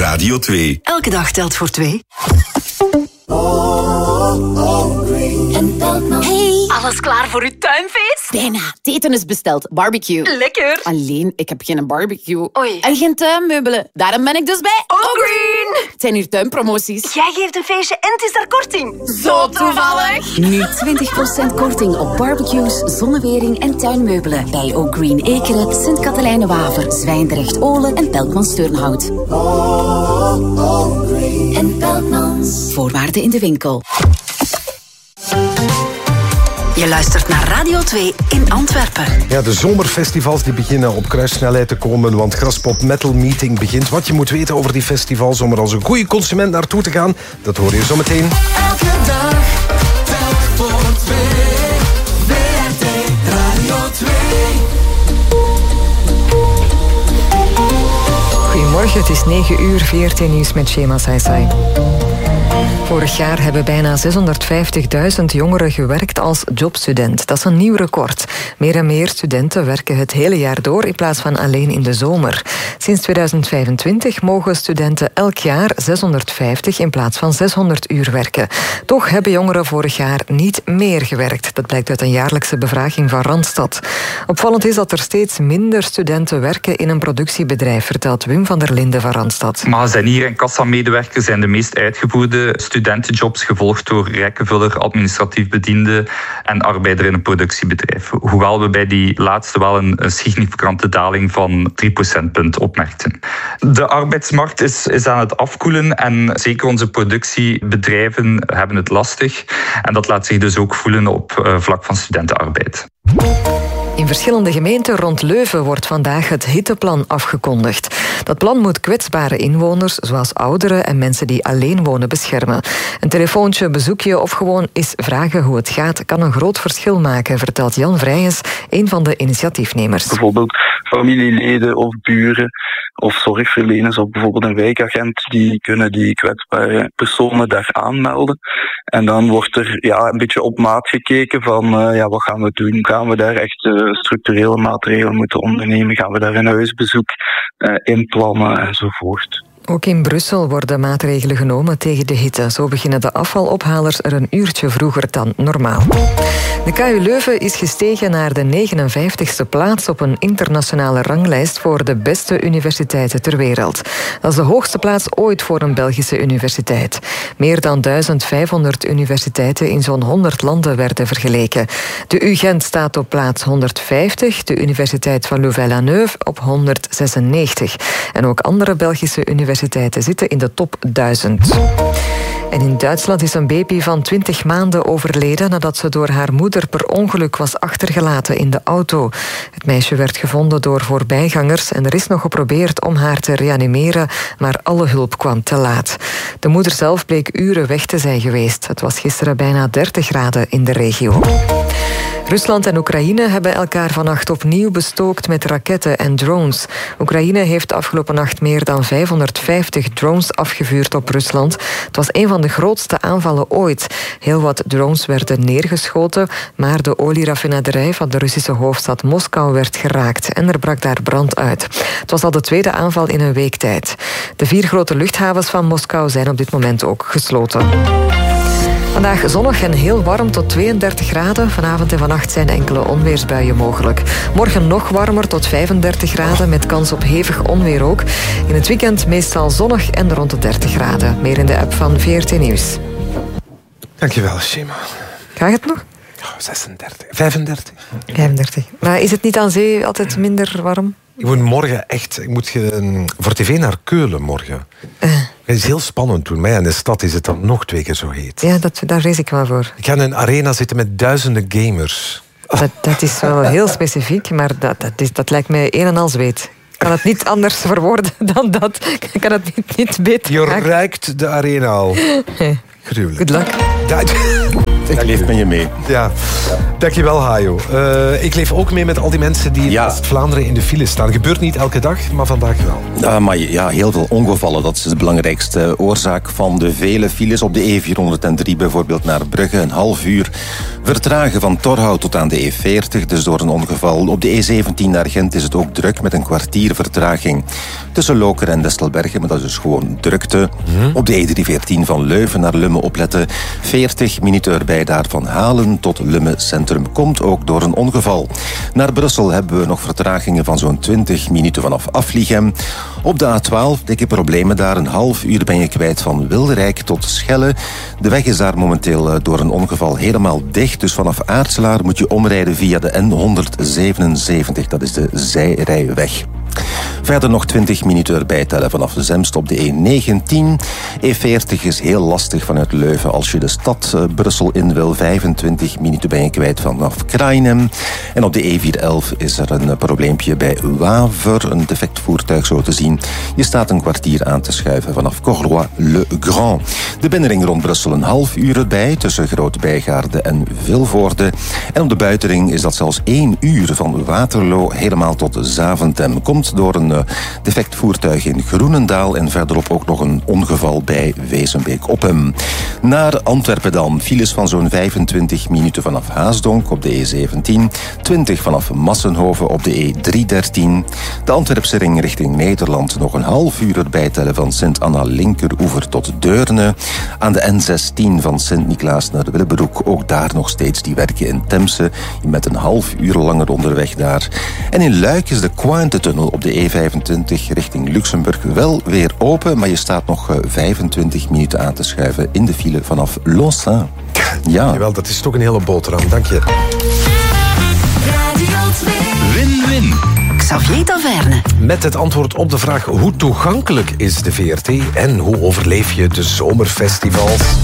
Radio 2. Elke dag telt voor 2. Hey, alles klaar voor uw tuinfeest? Bijna. Het eten is besteld. Barbecue. Lekker. Alleen, ik heb geen barbecue. Oei. En geen tuinmeubelen. Daarom ben ik dus bij Green. Het zijn hier tuinpromoties. Jij geeft een feestje en het is daar korting. Zo toevallig. Nu 20% korting op barbecues, zonnewering en tuinmeubelen. Bij O'Green Ekeren, Sint-Katelijne-Waver, Zwijndrecht-Olen en Pelkmans-Turnhout. En Pelkmans. Voorwaarden in de winkel. Je luistert naar Radio 2 in Antwerpen. Ja, de zomerfestivals die beginnen op kruissnelheid te komen, want Graspop Metal Meeting begint. Wat je moet weten over die festivals om er als een goede consument naartoe te gaan, dat hoor je zo meteen. Elke dag telt voor 2. WRT Radio 2. Goedemorgen, het is 9 uur, VRT Nieuws met Shema Saisai. Vorig jaar hebben bijna 650.000 jongeren gewerkt als jobstudent. Dat is een nieuw record. Meer en meer studenten werken het hele jaar door in plaats van alleen in de zomer. Sinds 2025 mogen studenten elk jaar 650 in plaats van 600 uur werken. Toch hebben jongeren vorig jaar niet meer gewerkt. Dat blijkt uit een jaarlijkse bevraging van Randstad. Opvallend is dat er steeds minder studenten werken in een productiebedrijf, vertelt Wim van der Linden van Randstad. Magazinier en kassamedewerker zijn de meest uitgevoerde studentenjobs, gevolgd door rekkenvuller, administratief bediende en arbeider in een productiebedrijf. Hoewel we bij die laatste wel een significante daling van 3 procentpunt opmerkten. De arbeidsmarkt is aan het afkoelen en zeker onze productiebedrijven hebben het lastig. En dat laat zich dus ook voelen op vlak van studentenarbeid. In verschillende gemeenten rond Leuven wordt vandaag het hitteplan afgekondigd. Dat plan moet kwetsbare inwoners, zoals ouderen en mensen die alleen wonen, beschermen. Een telefoontje, een bezoekje of gewoon eens vragen hoe het gaat kan een groot verschil maken, vertelt Jan Vrijens, een van de initiatiefnemers. Bijvoorbeeld familieleden of buren of zorgverleners of bijvoorbeeld een wijkagent, die kunnen die kwetsbare personen daar aanmelden. En dan wordt er een beetje op maat gekeken van wat gaan we doen? Gaan we daar echt structurele maatregelen moeten ondernemen? Gaan we daar een huisbezoek inplannen enzovoort? Ook in Brussel worden maatregelen genomen tegen de hitte. Zo beginnen de afvalophalers er een uurtje vroeger dan normaal. De KU Leuven is gestegen naar de 59e plaats op een internationale ranglijst voor de beste universiteiten ter wereld. Dat is de hoogste plaats ooit voor een Belgische universiteit. Meer dan 1500 universiteiten in zo'n 100 landen werden vergeleken. De UGent staat op plaats 150, de Universiteit van Louvain-la-Neuve op 196. En ook andere Belgische universiteiten zitten in de top 1000. En in Duitsland is een baby van 20 maanden overleden nadat ze door haar moeder per ongeluk was achtergelaten in de auto. Het meisje werd gevonden door voorbijgangers en er is nog geprobeerd om haar te reanimeren, maar alle hulp kwam te laat. De moeder zelf bleek uren weg te zijn geweest. Het was gisteren bijna 30 graden in de regio. Rusland en Oekraïne hebben elkaar vannacht opnieuw bestookt met raketten en drones. Oekraïne heeft afgelopen nacht meer dan 550 drones afgevuurd op Rusland. Het was een van de grootste aanvallen ooit. Heel wat drones werden neergeschoten, maar de olieraffinaderij van de Russische hoofdstad Moskou werd geraakt en er brak daar brand uit. Het was al de tweede aanval in een week tijd. De 4 grote luchthavens van Moskou zijn op dit moment ook gesloten. Vandaag zonnig en heel warm tot 32 graden. Vanavond en vannacht zijn enkele onweersbuien mogelijk. Morgen nog warmer tot 35 graden met kans op hevig onweer ook. In het weekend meestal zonnig en rond de 30 graden. Meer in de app van VRT Nieuws. Dankjewel, Shema. Gaat het nog? 36, 35. 35. Maar is het niet aan zee altijd minder warm? Ik moet morgen echt... Ik moet voor tv naar Keulen morgen. Het is heel spannend toen. Maar in de stad is het dan nog 2 keer zo heet. Ja, daar vrees ik wel voor. Ik ga in een arena zitten met duizenden gamers. Dat is wel heel specifiek, maar dat lijkt mij een en al zweet. Ik kan het niet anders verwoorden dan dat. Ik kan het niet beter Je maken. ruikt de arena al. Gruwelijk. Good luck. Ik leef met je mee. Ja, dankjewel Hajo. Ik leef ook mee met al die mensen die in West-Vlaanderen in de file staan. Gebeurt niet elke dag, maar vandaag wel. Maar ja, heel veel ongevallen. Dat is de belangrijkste oorzaak van de vele files. Op de E403 bijvoorbeeld naar Brugge, een half uur vertragen van Torhout tot aan de E40. Dus door een ongeval. Op de E17 naar Gent is het ook druk met een kwartier vertraging. Tussen Lokeren en Destelbergen, maar dat is dus gewoon drukte. Op de E314 van Leuven naar Lummen opletten. 40 minuten erbij daar van Halen tot Lummen Centrum. Komt ook door een ongeval. Naar Brussel hebben we nog vertragingen van zo'n 20 minuten vanaf Afliegem. Op de A12 dikke problemen daar. Een half uur ben je kwijt van Wilrijk tot Schelle. De weg is daar momenteel door een ongeval helemaal dicht. Dus vanaf Aartselaar moet je omrijden via de N177. Dat is de zijrijweg. Verder nog 20 minuten erbij tellen vanaf Zemst op de E19. E40 is heel lastig vanuit Leuven als je de stad Brussel in wil. 25 minuten ben je kwijt vanaf Krainem. En op de E411 is er een probleempje bij Waver. Een defect voertuig zo te zien. Je staat een kwartier aan te schuiven vanaf Corlois-le-Grand. De binnenring rond Brussel een half uur erbij tussen Groot-Bijgaarde en Vilvoorde. En op de buitenring is dat zelfs 1 uur van Waterloo helemaal tot Zaventem. Komt door een defect voertuig in Groenendaal en verderop ook nog een ongeval bij Wezenbeek-Oppem. Naar Antwerpen dan. Files van zo'n 25 minuten vanaf Haasdonk op de E17. 20 vanaf Massenhoven op de E313. De Antwerpse ring richting Nederland nog een half uur erbij tellen van Sint-Anna-Linkeroever tot Deurne. Aan de N16 van Sint-Niklaas naar Willebroek. Ook daar nog steeds die werken in Temse. Met een half uur langer onderweg daar. En in Luik is de Cointe-tunnel op de E25 richting Luxemburg wel weer open, maar je staat nog 25 minuten aan te schuiven in de file vanaf Lonsin. Ja. Jawel, dat is toch een hele boterham. Dank je. Win-win. Xavier Taverne. Met het antwoord op de vraag hoe toegankelijk is de VRT en hoe overleef je de zomerfestivals?